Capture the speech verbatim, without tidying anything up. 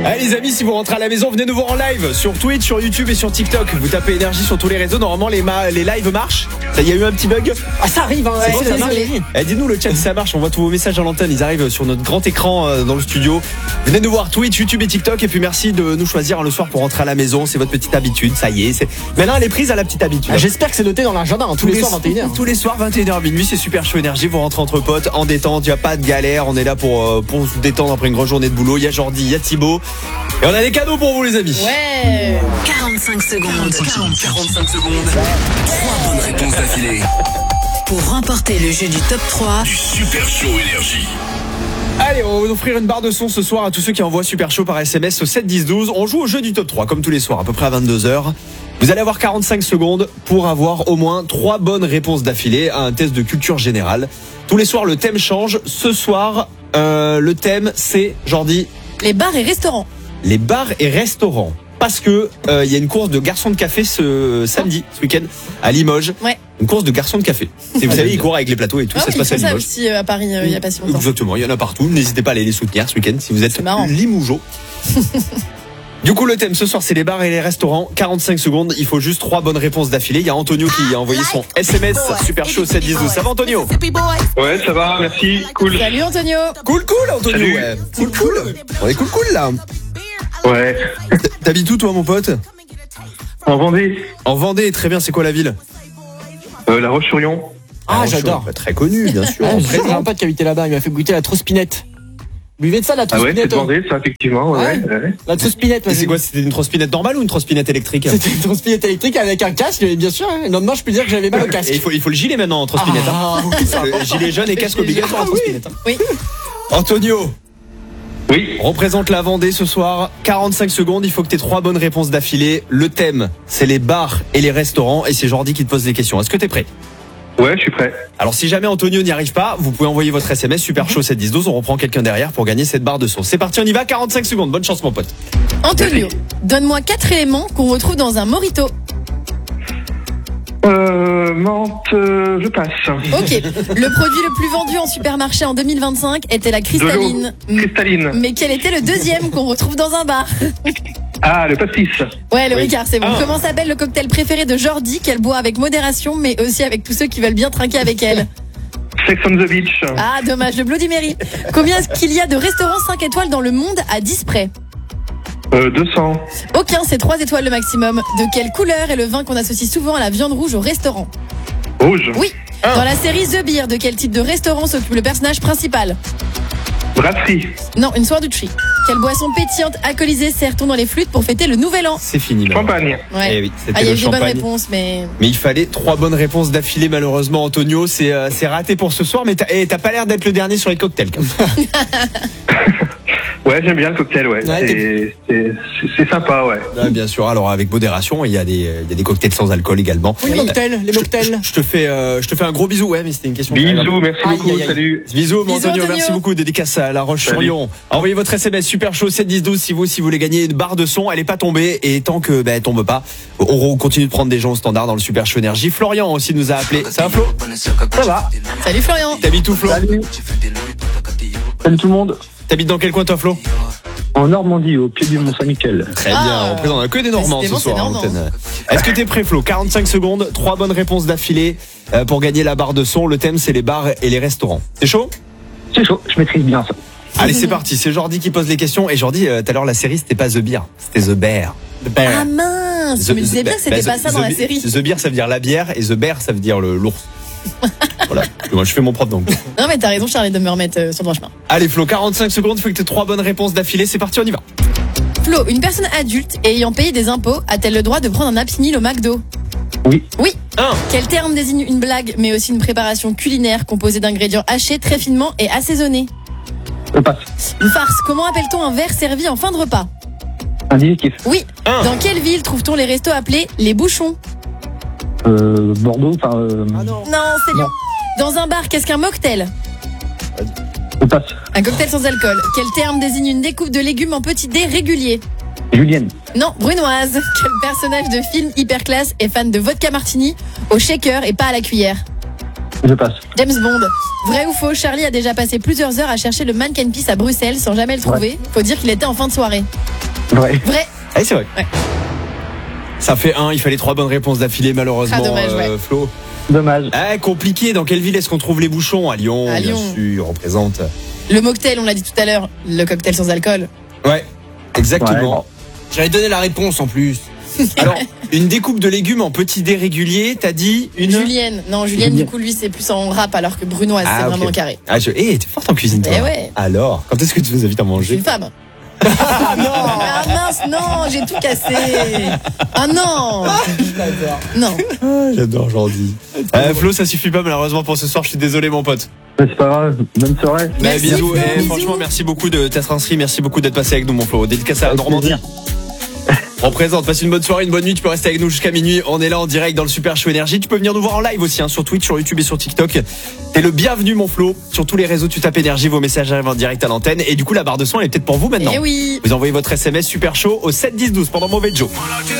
Allez les amis, si vous rentrez à la maison, venez nous voir en live sur Twitch, sur YouTube et sur TikTok. Vous tapez énergie sur tous les réseaux. Normalement les, ma- les lives marchent. Ça, il y a eu un petit bug. Ah, ça arrive, hein, C'est ouais, bon, ça marche. Eh, dites-nous le chat si ça marche. On voit tous vos messages à l'antenne. Ils arrivent sur notre grand écran euh, dans le studio. Venez nous voir Twitch, YouTube et TikTok. Et puis merci de nous choisir le soir pour rentrer à la maison. C'est votre petite habitude. Ça y est. C'est... Maintenant elle est prise à la petite habitude. Ah, j'espère que c'est noté dans l'agenda, hein, tous, tous les soirs vingt et une heures. Tous les soirs vingt et une heures minuit. C'est Super Chaud Énergie. Vous rentrez entre potes en détente. Il n'y a pas de galère. On est là pour, euh, pour se détendre après une grosse journée de boulot. Il y a Jordi, il y a Thibaut. Et on a des cadeaux pour vous les amis. Ouais. quarante-cinq secondes. quarante-cinq secondes. Trois bonnes réponses d'affilée. Pour remporter le jeu du top trois Du Super Chaud Énergie. Allez, on va vous offrir une barre de son ce soir à tous ceux qui envoient Super Chaud par S M S au sept dix douze. On joue au jeu du top trois comme tous les soirs à peu près à vingt-deux heures. Vous allez avoir quarante-cinq secondes pour avoir au moins trois bonnes réponses d'affilée à un test de culture générale. Tous les soirs le thème change. Ce soir euh, le thème c'est, Jordi, Les bars et restaurants. les bars et restaurants. Parce que il euh, y a une course de garçons de café ce samedi, ce week-end, à Limoges. Ouais. Une course de garçons de café. Et vous savez, ils courent avec les plateaux et tout, Ah ça oui, se passe ils à font ça Limoges. aussi euh, à Paris euh, il y a pas si longtemps. Exactement, il y en a partout. N'hésitez pas à aller les soutenir ce week-end si vous êtes C'est marrant. Limougeaux. Du coup, le thème ce soir, c'est les bars et les restaurants. quarante-cinq secondes, il faut juste trois bonnes réponses d'affilée. Il y a Antonio qui a envoyé son S M S Super Chaud sept dix douze. Ça va, Antonio? Ouais, ça va, merci, cool. Salut Antonio. Cool, cool, Antonio. Salut. Ouais. Cool, cool. On est cool, cool là. Ouais, T'habites où, toi, mon pote? en Vendée, En Vendée, très bien. C'est quoi la ville? euh, La Roche-sur-Yon. Ah, Ah, j'adore. bah, très connu, bien sûr. Ah, En j'ai présent. un pote qui habitait là-bas, il m'a fait goûter la trospinette. Vous buvez de ça, la Ah ouais, c'est trospinette? de Vendée, ça, effectivement, ouais. Ouais. ouais. La trospinette, Et c'est quoi? C'était une trospinette normale ou une trospinette électrique? C'était une trospinette électrique avec un casque, et bien sûr. Hein. Le lendemain, je peux dire que j'avais mal au casque. Et il faut, il faut le gilet maintenant en trospinette. Ah, hein. oui, ça Le va. gilet jaune et casque obligatoire en Ah, oui. trospinette. hein. Oui. Antonio, Oui, représente la Vendée ce soir. quarante-cinq secondes, il faut que tu aies trois bonnes réponses d'affilée. Le thème, c'est les bars et les restaurants. Et c'est Jordi qui te pose des questions. Est-ce que tu es prêt? ouais, je suis prêt. Alors si jamais Antonio n'y arrive pas, vous pouvez envoyer votre S M S Super Chaud sept dix douze. On reprend quelqu'un derrière pour gagner cette barre de son. C'est parti, on y va. quarante-cinq secondes. Bonne chance, mon pote. Antonio, donne-moi quatre éléments qu'on retrouve dans un mojito. Euh, menthe, euh, je passe. Ok. Le produit le plus vendu en supermarché en deux mille vingt-cinq était la De l'eau, cristalline. cristalline. Mais quel était le deuxième qu'on retrouve dans un bar? Ah, le pastis. Ouais, le Oui. Ricard, c'est bon. Ah. Comment s'appelle le cocktail préféré de Jordi qu'elle boit avec modération, mais aussi avec tous ceux qui veulent bien trinquer avec elle? Sex on the beach. Ah, dommage, le Bloody Mary. Combien est-ce qu'il y a de restaurants cinq étoiles dans le monde à dix près? Euh, deux cents. Aucun, c'est trois étoiles le maximum. De quelle couleur est le vin qu'on associe souvent à la viande rouge au restaurant? Rouge. Oui. Dans la série The Beer, de quel type de restaurant s'occupe le personnage principal? Brasserie. Non, une soirée de tri. Quelle boisson pétillante alcoolisée sert-on dans les flûtes pour fêter le nouvel an? C'est fini. là. Champagne. Ouais. Eh oui, c'était Ah, il y a le eu des bonnes champagne. réponses, mais... Mais il fallait trois bonnes réponses d'affilée malheureusement, Antonio. C'est euh, c'est raté pour ce soir, mais t'as eh, t'as pas l'air d'être le dernier sur les cocktails. quand même. Ouais, j'aime bien le cocktail, ouais. Ouais, c'est, c'est, c'est, c'est sympa, ouais. Ah, bien sûr. Alors avec modération, il y a des il y a des cocktails sans alcool également. Oui, les mocktails, les mocktails. Je te fais euh, je te fais un gros bisou. Ouais, mais c'était une question. Bisous, merci Aïe, beaucoup, aïe, aïe. salut. Bisous, mon Bisous, Antonio, Antonio. merci beaucoup. Dédicace à La Roche-sur-Yon. Envoyez votre S M S Super Chaud sept dix douze si vous si vous voulez gagner une barre de son. Elle est pas tombée et tant que ben elle tombe pas, on continue de prendre des gens au standard dans le Super Chaud Énergie. Florian aussi nous a appelé. Ça va, Flo? Ça va. Salut Florian. T'habites où, Flo? Salut. Salut tout le monde. T'habites dans quel coin, toi, Flo? En Normandie, au pied du Mont-Saint-Michel. Très Ah. bien, on présente que des Normands ce Décidément, soir. c'est à normand. l'antenne. Est-ce que t'es prêt, Flo? quarante-cinq secondes, trois bonnes réponses d'affilée euh, pour gagner la barre de son. Le thème, c'est les bars et les restaurants. C'est chaud? C'est chaud, je maîtrise bien ça. Allez, c'est parti. C'est Jordi qui pose les questions. Et Jordi, euh, tout à l'heure, la série, c'était pas The Beer, c'était The Bear. The Bear. Ah mince, je me disais bien que c'était bah, pas ça The- dans la The- série. The Beer, ça veut dire la bière, et The Bear, ça veut dire le l'ours. Voilà. Moi, je fais mon propre donc. Non mais t'as raison Charlie de me remettre euh, sur le droit chemin. Allez, Flo, quarante-cinq secondes. Il faut que tu aies trois bonnes réponses d'affilée. C'est parti, on y va. Flo, une personne adulte et ayant payé des impôts a-t-elle le droit de prendre un Apsinil au McDo? Oui. Oui. Un. Quel terme désigne une blague mais aussi une préparation culinaire composée d'ingrédients hachés très finement et assaisonnés? Je passe. Une farce. Comment appelle-t-on un verre servi en fin de repas? Un digestif. Oui. Un. Dans quelle ville trouve-t-on les restos appelés les bouchons? Euh, Bordeaux, enfin, euh, Ah non. Non, c'est Lyon. Dans un bar, qu'est-ce qu'un mocktail? je passe. Un cocktail sans alcool. Quel terme désigne une découpe de légumes en petits dés réguliers? Julienne. Non, brunoise. Quel personnage de film hyper classe est fan de vodka martini au shaker et pas à la cuillère? Je passe. James Bond. Vrai ou faux, Charlie a déjà passé plusieurs heures à chercher le mannequin piece à Bruxelles sans jamais le trouver. Faut dire qu'il était en fin de soirée. Vrai. Vrai. Allez, c'est vrai. Ouais. Ça fait un, il fallait trois bonnes réponses d'affilée, malheureusement, Ah, dommage, ouais. euh, Flo. Dommage. Ah, compliqué. Dans quelle ville est-ce qu'on trouve les bouchons? À Lyon, À bien Lyon. sûr, représente. Le mocktail, on l'a dit tout à l'heure, le cocktail sans alcool. Ouais, exactement. Ouais, bon. J'allais donner la réponse en plus. Alors, une découpe de légumes en petits dés réguliers, t'as dit une Julienne. Non, Julienne, Julienne. du coup, lui, c'est plus en rap, alors que Brunoise, Ah, c'est ok. vraiment en carré. Ah, je... Eh, t'es forte en cuisine, toi. Eh ouais. Alors, quand est-ce que tu nous invites à Je suis manger? une femme. Ah non Ah mince, non, j'ai tout cassé. Ah non Non. Ah, j'adore Jordi. Euh, Flo, ça suffit pas malheureusement pour ce soir. Je suis désolé, mon pote. Mais c'est pas grave. Bonne soirée. Mais Merci, bisous. Flo, Eh, bisous. franchement, merci beaucoup de t'être inscrit. Merci beaucoup d'être passé avec nous, mon Flo. Dédicace à la Normandie. On présente, passe une bonne soirée, une bonne nuit. Tu peux rester avec nous jusqu'à minuit. On est là en direct dans le Super Show Énergie. Tu peux venir nous voir en live aussi, hein, sur Twitch, sur YouTube et sur TikTok. T'es le bienvenu, mon Flo. Sur tous les réseaux, tu tapes Énergie. Vos messages arrivent en direct à l'antenne. Et du coup, la barre de son, elle est peut-être pour vous maintenant. Eh oui. Vous envoyez votre S M S Super Show au sept dix douze pendant Mauvais Joe.